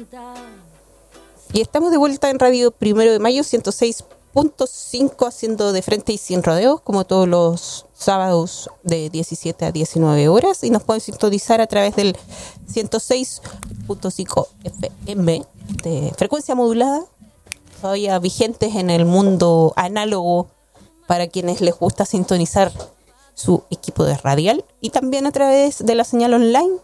Y estamos de vuelta en Radio Primero de Mayo 106.5, haciendo de frente y sin rodeos, como todos los sábados de 17 a 19 horas. Y nos pueden sintonizar a través del 106.5 FM de frecuencia modulada, todavía vigentes en el mundo análogo para quienes les gusta sintonizar su equipo de radial, y también a través de la señal online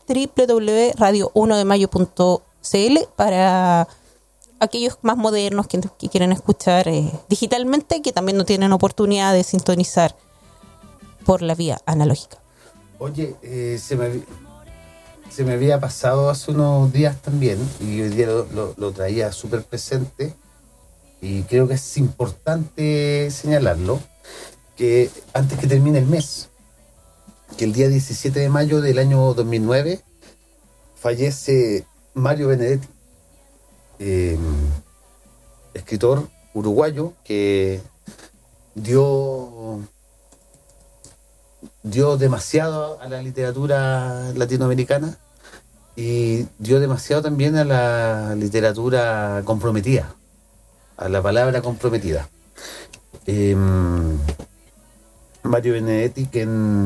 www.radio1demayo.cl para aquellos más modernos que quieren escuchar digitalmente, que también no tienen oportunidad de sintonizar por la vía analógica. Oye, se me había pasado hace unos días también, y hoy día lo traía súper presente, y creo que es importante señalarlo, que antes que termine el mes, que el día 17 de mayo del año 2009 fallece Mario Benedetti, escritor uruguayo que dio demasiado a la literatura latinoamericana y dio demasiado también a la literatura comprometida, a la palabra comprometida. Mario Benedetti, que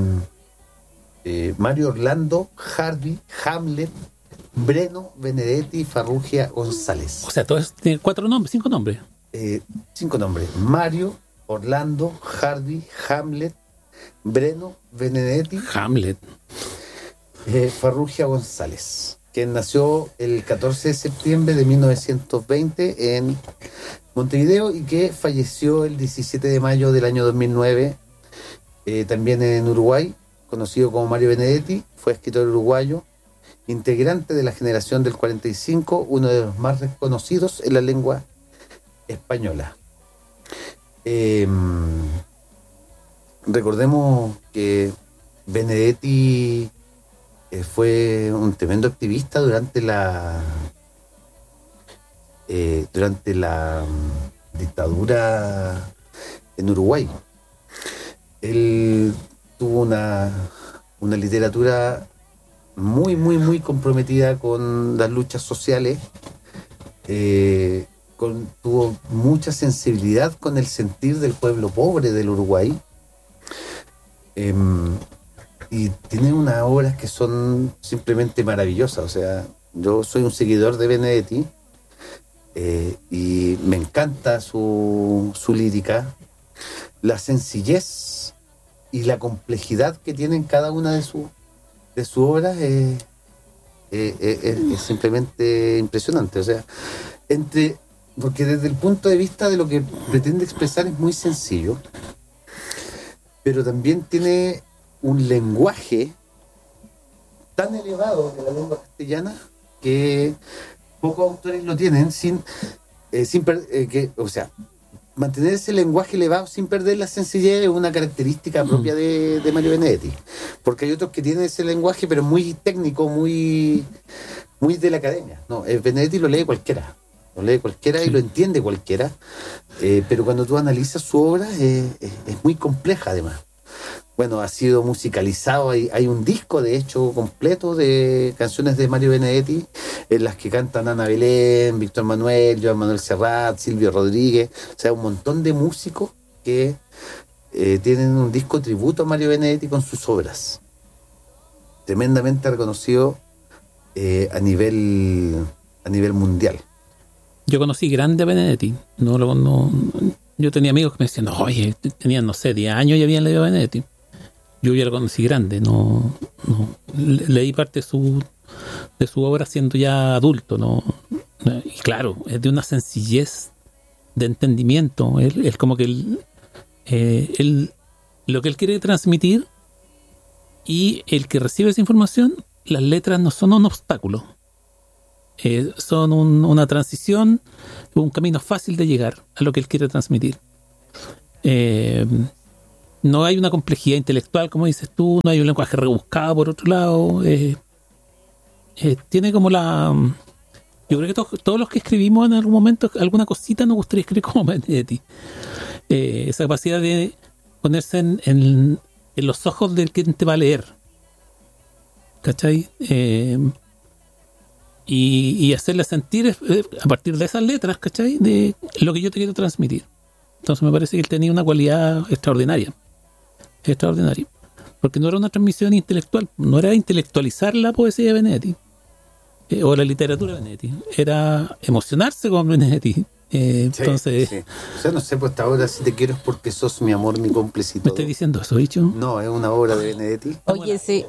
Mario Orlando, Hardy, Hamlet, Breno, Benedetti, Farrugia, González. O sea, todo eso tiene 5 nombres. 5 nombres. Mario, Orlando, Hardy, Hamlet, Breno, Benedetti, Hamlet, Farrugia, González, quien nació el 14 de septiembre de 1920 en Montevideo y que falleció el 17 de mayo del año 2009 también en Uruguay, conocido como Mario Benedetti. Fue escritor uruguayo, integrante de la generación del 45, uno de los más reconocidos en la lengua española. Recordemos que Benedetti fue un tremendo activista durante la dictadura en Uruguay. Él tuvo una literatura muy, muy, muy comprometida con las luchas sociales, tuvo mucha sensibilidad con el sentir del pueblo pobre del Uruguay, y tiene unas obras que son simplemente maravillosas. O sea, yo soy un seguidor de Benedetti, y me encanta su lírica, la sencillez y la complejidad que tienen cada una de sus obras es simplemente impresionante. O sea, porque desde el punto de vista de lo que pretende expresar es muy sencillo, pero también tiene un lenguaje tan elevado de la lengua castellana que pocos autores lo tienen mantener ese lenguaje elevado sin perder la sencillez es una característica propia de Mario Benedetti, porque hay otros que tienen ese lenguaje pero muy técnico, muy, muy de la academia. No, Benedetti lo lee cualquiera y lo entiende cualquiera, pero cuando tú analizas su obra es muy compleja además. Bueno, ha sido musicalizado, hay un disco de hecho completo de canciones de Mario Benedetti en las que cantan Ana Belén, Víctor Manuel, Joan Manuel Serrat, Silvio Rodríguez, o sea, un montón de músicos que tienen un disco tributo a Mario Benedetti con sus obras. Tremendamente reconocido a nivel mundial. Yo conocí grande a Benedetti. Yo tenía amigos que me decían, oye, tenían, 10 años y habían leído a Benedetti. Yo ya lo conocí grande, leí parte de su obra siendo ya adulto, y claro, es de una sencillez de entendimiento. Él como que lo que él quiere transmitir, y el que recibe esa información, las letras no son un obstáculo, son una transición, un camino fácil de llegar a lo que él quiere transmitir. No hay una complejidad intelectual, como dices tú, no hay un lenguaje rebuscado por otro lado. Tiene como yo creo que todos los que escribimos en algún momento alguna cosita nos gustaría escribir como Benedetti. Esa capacidad de ponerse en los ojos del que te va a leer. ¿Cachai? y hacerle sentir a partir de esas letras, ¿cachai? De lo que yo te quiero transmitir. Entonces me parece que él tenía una cualidad extraordinaria, porque no era una transmisión intelectual, no era intelectualizar la poesía de Benedetti o la literatura de Benedetti, era emocionarse con Benedetti. Entonces, sí. O sea, no sé, pues esta obra, Si te quiero es porque sos mi amor, mi cómplice y ¿me todo. estás diciendo eso, dicho? No, es una obra de Benedetti. Oye, sí,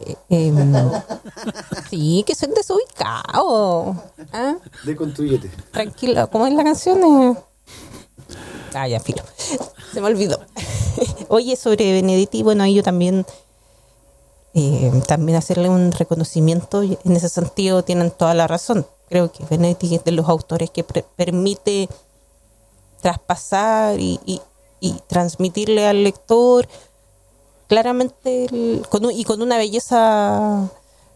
sí, que soy desubicado. ¿Ah? Deconstrúyete. Tranquilo, ¿cómo es la canción? Ah, ya, filo. Se me olvidó. Oye, sobre Benedetti, bueno, ahí yo también hacerle un reconocimiento. En ese sentido tienen toda la razón. Creo que Benedetti es de los autores que permite traspasar y transmitirle al lector claramente con una belleza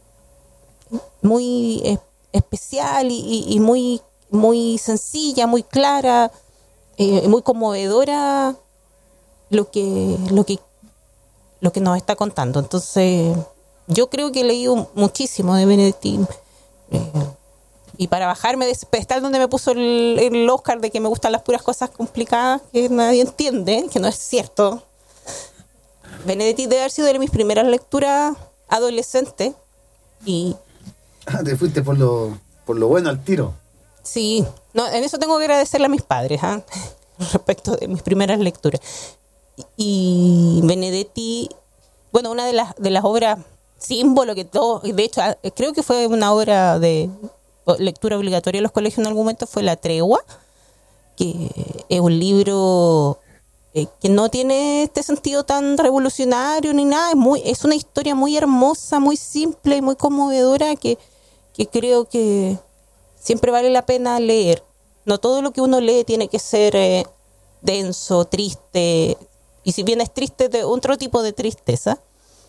muy especial y muy, muy sencilla, muy clara, muy conmovedora lo que nos está contando. Entonces, yo creo que he leído muchísimo de Benedetti. Y para bajarme de ese pedestal donde me puso el Oscar de que me gustan las puras cosas complicadas que nadie entiende, que no es cierto. Benedetti debe haber sido de mis primeras lecturas adolescentes. Y Te fuiste por lo bueno al tiro. sí, no, en eso tengo que agradecerle a mis padres, respecto de mis primeras lecturas. Y Benedetti, bueno, una de las obras símbolo que todo, de hecho, creo que fue una obra de lectura obligatoria en los colegios en algún momento, fue La Tregua, que es un libro que no tiene este sentido tan revolucionario ni nada, es una historia muy hermosa, muy simple y muy conmovedora que creo que siempre vale la pena leer. No todo lo que uno lee tiene que ser denso, triste, y si bien es triste, de otro tipo de tristeza,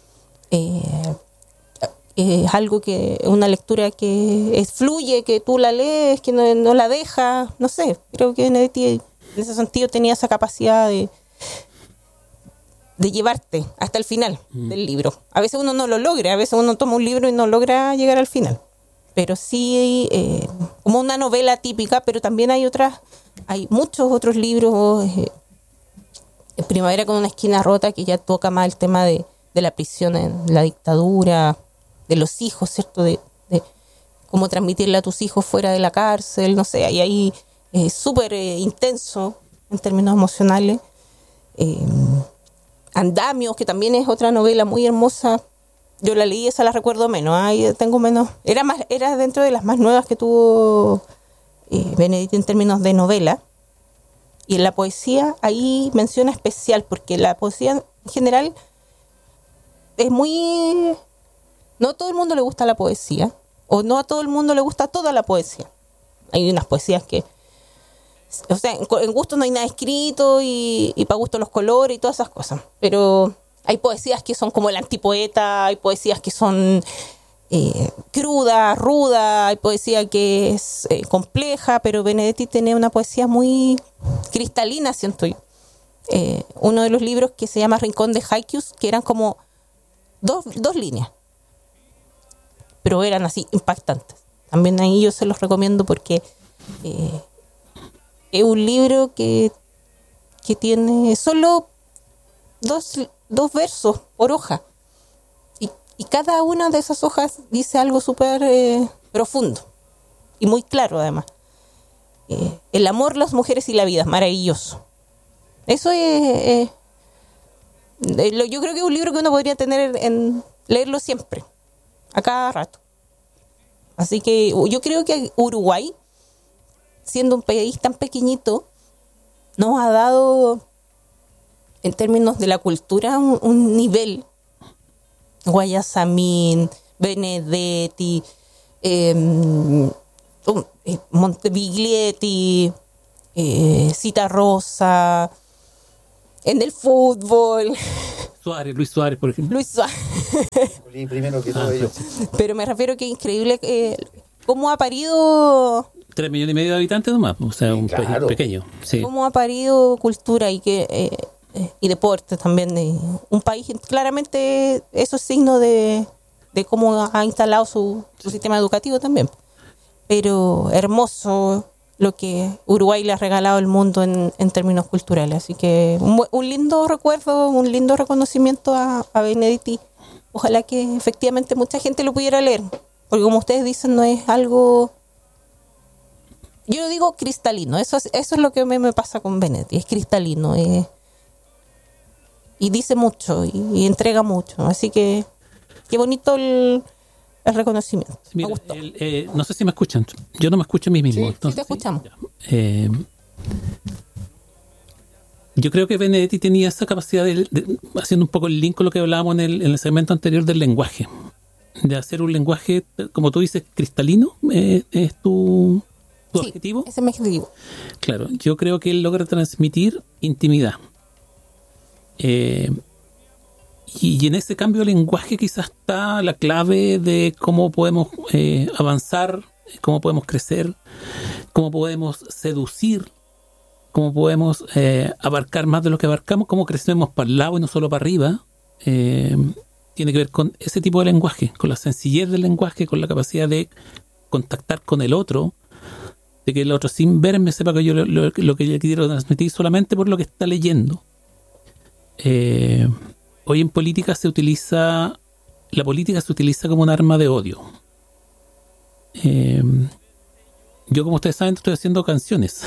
es algo una lectura que fluye, que tú la lees, que no la dejas, no sé, creo que Benedetti en ese sentido tenía esa capacidad de llevarte hasta el final del libro. A veces uno no lo logra, a veces uno toma un libro y no logra llegar al final, pero sí como una novela típica, pero también hay muchos otros libros, Primavera con una esquina rota, que ya toca más el tema de la prisión en la dictadura, de los hijos, ¿cierto? De cómo transmitirle a tus hijos fuera de la cárcel, no sé, y ahí es súper intenso en términos emocionales. Andamios, que también es otra novela muy hermosa. Yo la leí, esa la recuerdo menos, ahí tengo menos. Era dentro de las más nuevas que tuvo Benedetti en términos de novela. Y en la poesía, ahí mención especial, porque la poesía en general es muy... No a todo el mundo le gusta la poesía, o no a todo el mundo le gusta toda la poesía. Hay unas poesías que... O sea, en gusto no hay nada escrito y para gusto los colores y todas esas cosas. Pero hay poesías que son como el antipoeta, hay poesías que son cruda, ruda, hay poesía que es compleja, pero Benedetti tiene una poesía muy cristalina, siento yo. Uno de los libros que se llama Rincón de Haikus, que eran como dos líneas, pero eran así impactantes. También ahí yo se los recomiendo porque es un libro que tiene solo dos versos por hoja, y cada una de esas hojas dice algo súper profundo y muy claro además. El amor, las mujeres y la vida, maravilloso. Eso yo creo que es un libro que uno podría leerlo siempre, a cada rato. Así que yo creo que Uruguay, siendo un país tan pequeñito, nos ha dado, en términos de la cultura, un nivel. Guayasamín, Benedetti, Monteviglietti, Citarrosa, en el fútbol. Luis Suárez, por ejemplo. Luis Suárez. Primero que todo ello. Pero me refiero que es increíble cómo ha parido... 3,5 millones de habitantes nomás, o sea, un país pequeño. Sí. Cómo ha parido cultura y deporte también. Un país, claramente, eso es signo de cómo ha instalado su sistema educativo también. pero hermoso lo que Uruguay le ha regalado al mundo en términos culturales. Así que un lindo recuerdo, un lindo reconocimiento a Benedetti. Ojalá que efectivamente mucha gente lo pudiera leer, porque como ustedes dicen, no es algo, yo digo cristalino. Eso es lo que me pasa con Benedetti, es cristalino, y dice mucho y entrega mucho. Así que qué bonito el reconocimiento. Sí, mira, me gustó. No sé si me escuchan. Yo no me escucho a mí mismo. Sí, entonces, te escuchamos. ya. Yo creo que Benedetti tenía esa capacidad haciendo un poco el link con lo que hablábamos en el segmento anterior del lenguaje, de hacer un lenguaje, como tú dices, cristalino. ¿Es tu Sí, objetivo? ese es mi objetivo. Claro, yo creo que él logra transmitir intimidad. Y en ese cambio de lenguaje quizás está la clave de cómo podemos avanzar, cómo podemos crecer, cómo podemos seducir, cómo podemos abarcar más de lo que abarcamos, cómo crecemos para el lado y no solo para arriba. Tiene que ver con ese tipo de lenguaje, con la sencillez del lenguaje, con la capacidad de contactar con el otro, de que el otro sin verme sepa que yo lo que yo quiero transmitir solamente por lo que está leyendo. Hoy en política la política se utiliza como un arma de odio. Yo, como ustedes saben, estoy haciendo canciones.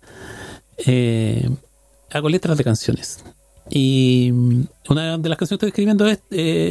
Hago letras de canciones. Y una de las canciones que estoy escribiendo es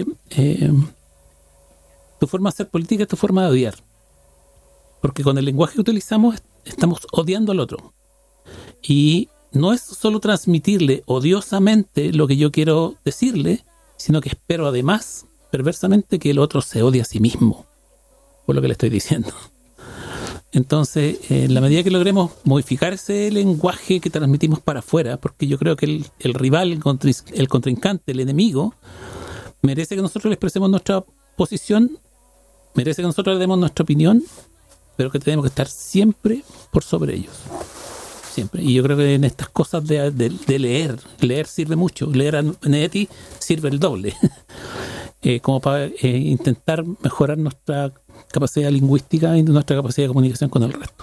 tu forma de hacer política es tu forma de odiar. Porque con el lenguaje que utilizamos estamos odiando al otro. Y no es solo transmitirle odiosamente lo que yo quiero decirle, sino que espero además, perversamente, que el otro se odie a sí mismo por lo que le estoy diciendo. Entonces, en la medida que logremos modificar ese lenguaje que transmitimos para afuera, porque yo creo que el rival, el contrincante, el enemigo, merece que nosotros le expresemos nuestra posición, merece que nosotros le demos nuestra opinión, pero que tenemos que estar siempre por sobre ellos. Siempre. Y yo creo que en estas cosas de leer sirve mucho. Leer a Benedetti sirve el doble. Como para intentar mejorar nuestra capacidad lingüística y nuestra capacidad de comunicación con el resto.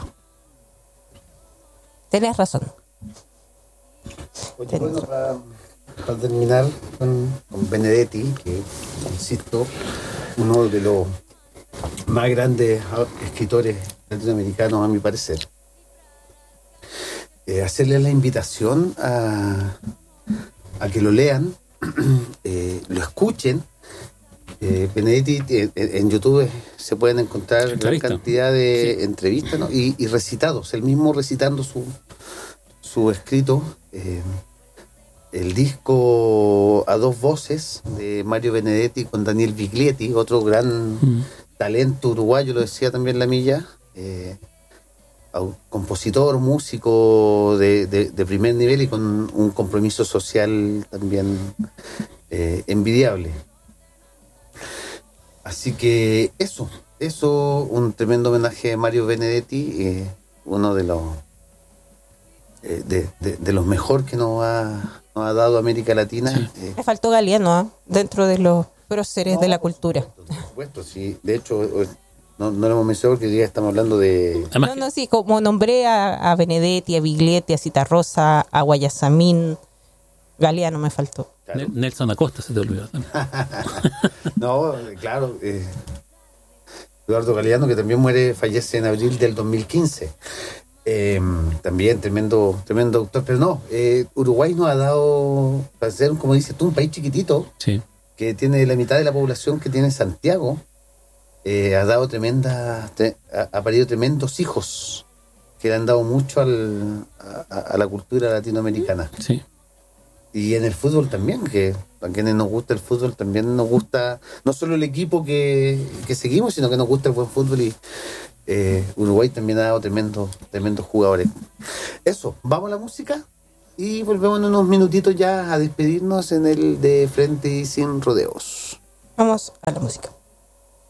Tenés razón. Oye, bueno, para terminar con Benedetti, que, insisto, uno de los más grandes escritores latinoamericanos, a mi parecer. Hacerle la invitación a que lo lean, lo escuchen. Benedetti, en YouTube se pueden encontrar gran cantidad de entrevistas, ¿no? y recitados, él mismo recitando su escrito. El disco A Dos Voces de Mario Benedetti con Daniel Biglietti, otro gran talento uruguayo, lo decía también La Milla. Compositor, músico de primer nivel y con un compromiso social también envidiable. Así que eso, un tremendo homenaje a Mario Benedetti, uno de los de los mejor que nos ha dado América Latina. Sí. Le faltó Galeano dentro de los próceres de la cultura. Por supuesto, sí. De hecho, no lo hemos mencionado porque ya estamos hablando de... Sí, como nombré a Benedetti, a Biglietti, a Citarrosa, a Guayasamín, Galeano me faltó. Claro. Nelson Acosta se te olvidó también. No, claro. Eduardo Galeano, que también fallece en abril del 2015. También tremendo autor. Pero no, Uruguay nos ha dado, para ser, como dices tú, un país chiquitito, sí, que tiene la mitad de la población que tiene Santiago. Ha dado ha parido tremendos hijos que le han dado mucho a la cultura latinoamericana. Sí. Y en el fútbol también, que a quienes nos gusta el fútbol también nos gusta no solo el equipo que seguimos, sino que nos gusta el buen fútbol, y Uruguay también ha dado tremendos jugadores. Eso, vamos a la música y volvemos en unos minutitos ya a despedirnos en el de Frente y Sin Rodeos. Vamos a la música.